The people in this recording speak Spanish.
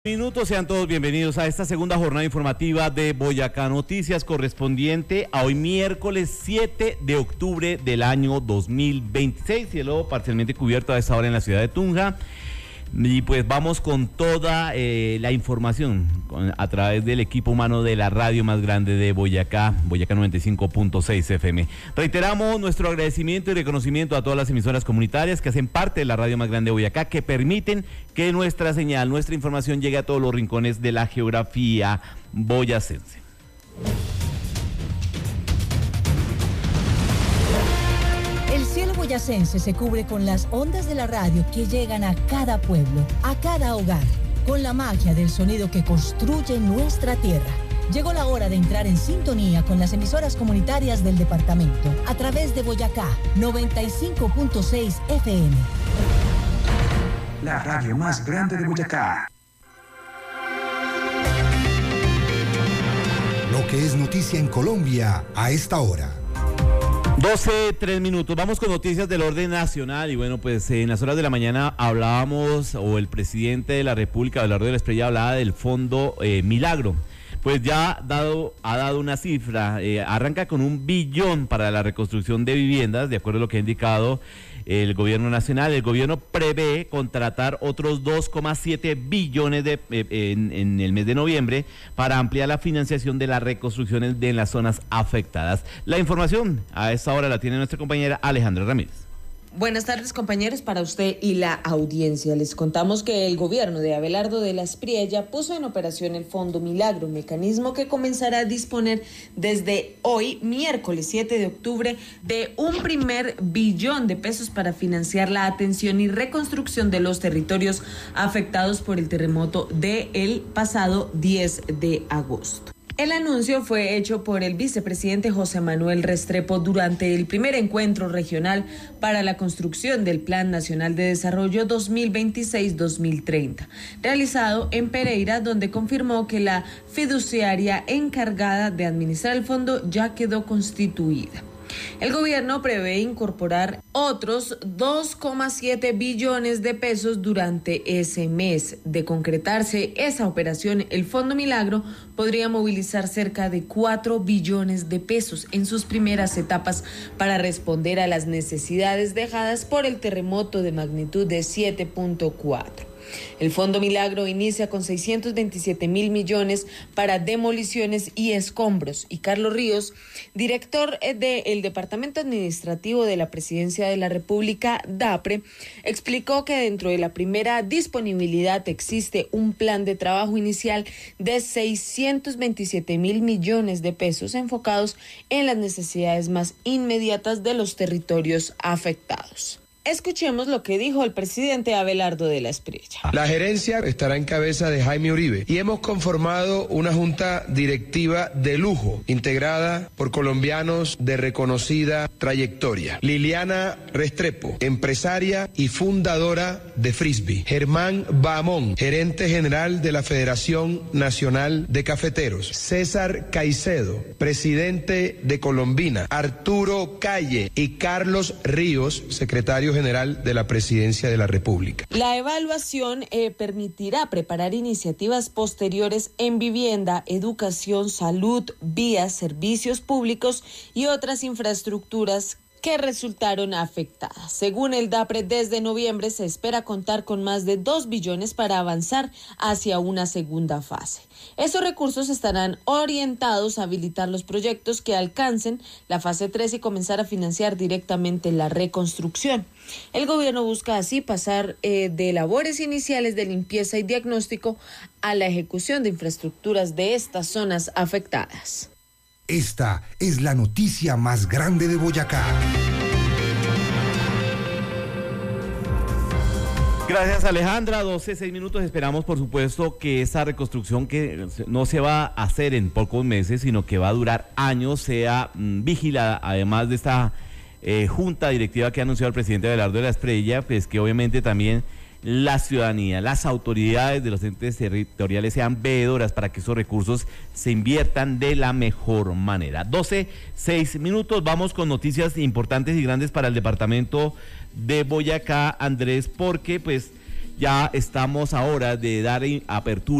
Minutos, sean todos bienvenidos a esta segunda jornada informativa de Boyacá Noticias, correspondiente a hoy miércoles 7 de octubre del año 2026, cielo parcialmente cubierto a esta hora en la ciudad de Tunja. Y pues vamos con toda la información a través del equipo humano de la radio más grande de Boyacá, Boyacá 95.6 FM. Reiteramos nuestro agradecimiento y reconocimiento a todas las emisoras comunitarias que hacen parte de la radio más grande de Boyacá, que permiten que nuestra señal, nuestra información llegue a todos los rincones de la geografía boyacense. El cielo boyacense se cubre con las ondas de la radio que llegan a cada pueblo, a cada hogar, con la magia del sonido que construye nuestra tierra. Llegó la hora de entrar en sintonía con las emisoras comunitarias del departamento, a través de Boyacá 95.6 FM. La radio más grande de Boyacá. Lo que es noticia en Colombia a esta hora. 12:03. Vamos con noticias del orden nacional y bueno, pues en las horas de la mañana hablábamos, o el presidente de la República, Abelardo de la Espriella, hablaba del fondo Milagro. Pues ya ha dado una cifra, arranca con 1 billón para la reconstrucción de viviendas, de acuerdo a lo que ha indicado el gobierno nacional. El gobierno prevé contratar otros 2,7 billones en el mes de noviembre para ampliar la financiación de las reconstrucciones en las zonas afectadas. La información a esta hora la tiene nuestra compañera Alejandra Ramírez. Buenas tardes, compañeros, para usted y la audiencia. Les contamos que el gobierno de Abelardo de la Espriella puso en operación el Fondo Milagro, mecanismo que comenzará a disponer desde hoy, miércoles 7 de octubre, de $1 billón para financiar la atención y reconstrucción de los territorios afectados por el terremoto del pasado 10 de agosto. El anuncio fue hecho por el vicepresidente José Manuel Restrepo durante el primer encuentro regional para la construcción del Plan Nacional de Desarrollo 2026-2030, realizado en Pereira, donde confirmó que la fiduciaria encargada de administrar el fondo ya quedó constituida. El gobierno prevé incorporar otros 2,7 billones de pesos durante ese mes. De concretarse esa operación, el Fondo Milagro podría movilizar cerca de 4 billones de pesos en sus primeras etapas para responder a las necesidades dejadas por el terremoto de magnitud de 7.4. El Fondo Milagro inicia con 627.000 millones para demoliciones y escombros. Y Carlos Ríos, director del Departamento Administrativo de la Presidencia de la República, DAPRE, explicó que dentro de la primera disponibilidad existe un plan de trabajo inicial de 627.000 millones de pesos enfocados en las necesidades más inmediatas de los territorios afectados. Escuchemos lo que dijo el presidente Abelardo de la Espriella. La gerencia estará en cabeza de Jaime Uribe y hemos conformado una junta directiva de lujo, integrada por colombianos de reconocida trayectoria. Liliana Restrepo, empresaria y fundadora de Frisbee. Germán Bahamón, gerente general de la Federación Nacional de Cafeteros. César Caicedo, presidente de Colombina. Arturo Calle y Carlos Ríos, secretario general de la Presidencia de la República. La evaluación permitirá preparar iniciativas posteriores en vivienda, educación, salud, vías, servicios públicos y otras infraestructuras que resultaron afectadas. Según el DAPRE, desde noviembre se espera contar con más de 2 billones para avanzar hacia una segunda fase. Esos recursos estarán orientados a habilitar los proyectos que alcancen la fase 3 y comenzar a financiar directamente la reconstrucción. El gobierno busca así pasar de labores iniciales de limpieza y diagnóstico a la ejecución de infraestructuras de estas zonas afectadas. Esta es la noticia más grande de Boyacá. Gracias, Alejandra. 12:06. Esperamos, por supuesto, que esa reconstrucción, que no se va a hacer en pocos meses, sino que va a durar años, sea vigilada, además de esta junta directiva que ha anunciado el presidente Abelardo de la Espriella, pues que obviamente también la ciudadanía, las autoridades de los entes territoriales sean veedoras para que esos recursos se inviertan de la mejor manera. 12:06. Vamos con noticias importantes y grandes para el departamento de Boyacá, Andrés, porque pues ya estamos ahora de dar apertura